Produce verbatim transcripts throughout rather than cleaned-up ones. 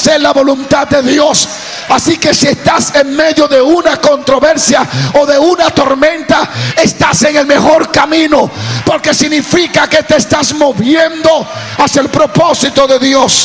hacer la voluntad de Dios. Así que si estás en medio de una controversia o de una tormenta, estás en el mejor camino, porque significa que te estás moviendo hacia el propósito de Dios.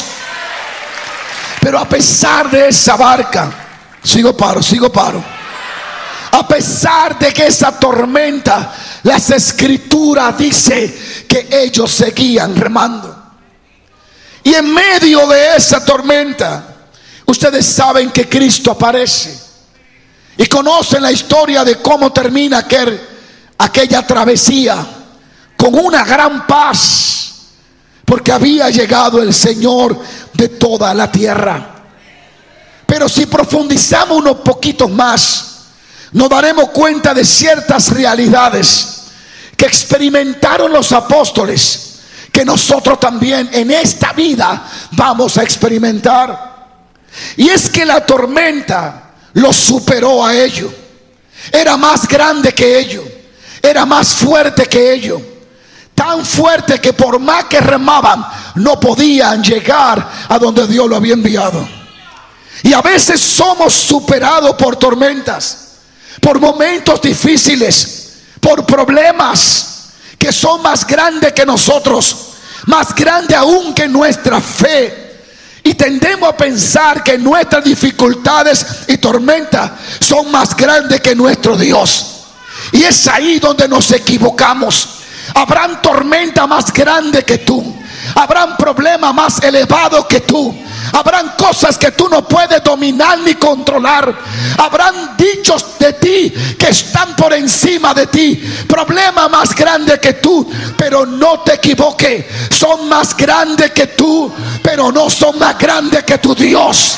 Pero a pesar de esa barca, sigo paro, sigo paro. A pesar de que esa tormenta, las escrituras dice que ellos seguían remando. Y en medio de esa tormenta, ustedes saben que Cristo aparece. Y conocen la historia de cómo termina aquel, aquella travesía con una gran paz, porque había llegado el Señor de toda la tierra. Pero si profundizamos unos poquitos más, nos daremos cuenta de ciertas realidades que experimentaron los apóstoles, que nosotros también en esta vida vamos a experimentar. Y es que la tormenta los superó a ellos. Era más grande que ellos, era más fuerte que ellos, tan fuerte que por más que remaban no podían llegar a donde Dios lo había enviado. Y a veces somos superados por tormentas, por momentos difíciles, por problemas que son más grandes que nosotros, más grandes aún que nuestra fe. Y tendemos a pensar que nuestras dificultades y tormentas son más grandes que nuestro Dios. Y es ahí donde nos equivocamos. Habrán tormentas más grandes que tú, habrán problemas más elevados que tú, habrán cosas que tú no puedes dominar ni controlar, habrán dichos de ti que están por encima de ti, problemas más grandes que tú, pero no te equivoques, son más grandes que tú, pero no son más grandes que tu Dios.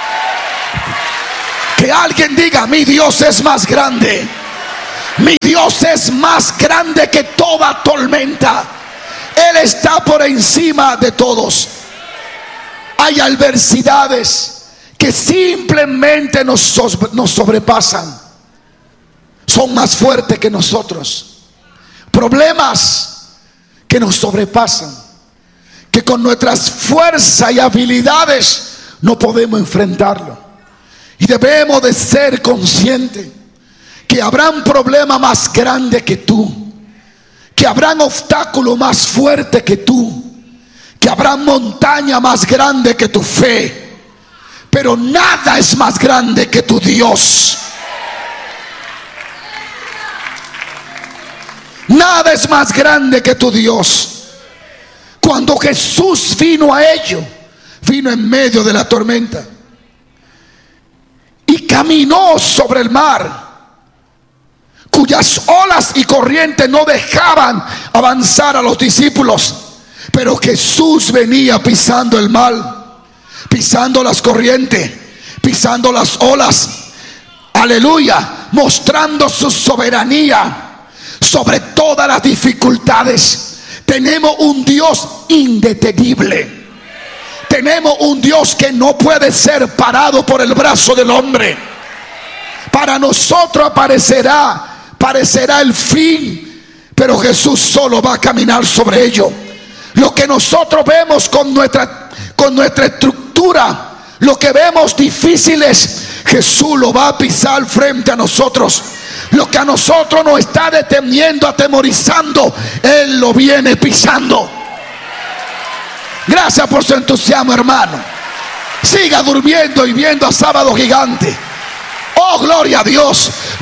Que alguien diga: mi Dios es más grande. Mi Dios es más grande que toda tormenta. Él está por encima de todos. Hay adversidades que simplemente nos, nos sobrepasan, son más fuertes que nosotros. Problemas que nos sobrepasan, que con nuestras fuerzas y habilidades no podemos enfrentarlo. Y debemos de ser conscientes que habrán problemas más grandes que tú, que habrán obstáculos más fuertes que tú, que habrán montañas más grandes que tu fe, pero nada es más grande que tu Dios. Nada es más grande que tu Dios. Cuando Jesús vino a ellos, vino en medio de la tormenta y caminó sobre el mar, cuyas olas y corrientes no dejaban avanzar a los discípulos. Pero Jesús venía pisando el mar, pisando las corrientes, pisando las olas, aleluya, mostrando su soberanía sobre todas las dificultades. Tenemos un Dios indetenible. Tenemos un Dios que no puede ser parado por el brazo del hombre. Para nosotros aparecerá Parecerá el fin, pero Jesús solo va a caminar sobre ello. Lo que nosotros vemos con nuestra, con nuestra estructura, lo que vemos difíciles, Jesús lo va a pisar frente a nosotros. Lo que a nosotros nos está deteniendo, atemorizando, Él lo viene pisando. Gracias por su entusiasmo, hermano. Siga durmiendo y viendo a Sábado Gigante. Oh, gloria a Dios.